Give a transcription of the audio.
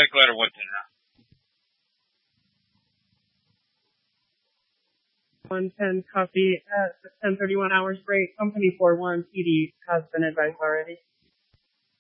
check later what's in there. 110 copy at 10:31 hours break. Company 41 PD has been advised already.